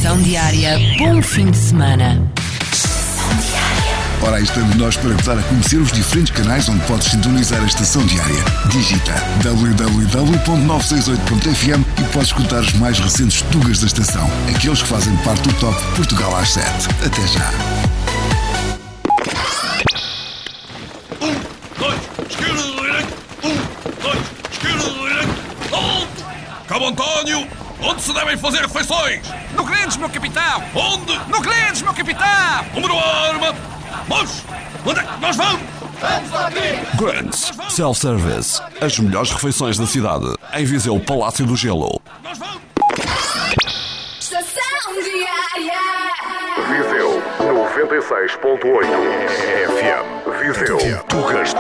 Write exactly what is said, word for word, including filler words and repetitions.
Estação Diária, bom fim de semana. Ora, aí estamos nós para dar a conhecer os diferentes canais onde podes sintonizar a Estação Diária. Digita w w w ponto nove seis oito ponto f m e podes escutar os mais recentes tugas da estação, aqueles que fazem parte do Top Portugal às sete. Até já. Um, dois, esquerda, direita. Um, dois, esquerda, direita. Alto! Cabo António, onde se devem fazer refeições? No Grandes, meu capitão! Onde? No Grandes, meu capitão! Número arma! Mas, onde é que nós vamos? Grandes Self-Service. As melhores refeições da cidade. Em Viseu, Palácio do Gelo. Nós vamos! Estação Diária. Viseu noventa e seis ponto oito F M. Viseu, Tugas